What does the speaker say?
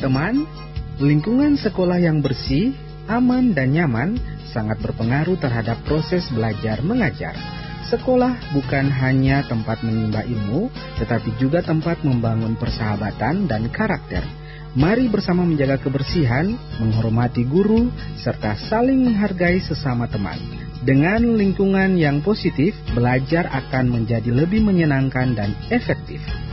Teman-teman, lingkungan sekolah yang bersih, aman, dan nyaman sangat berpengaruh terhadap proses belajar mengajar. Sekolah bukan hanya tempat menimba ilmu, tetapi juga tempat membangun persahabatan dan karakter. Mari bersama menjaga kebersihan, menghormati guru, serta saling menghargai sesama teman. Dengan lingkungan yang positif, belajar akan menjadi lebih menyenangkan dan efektif.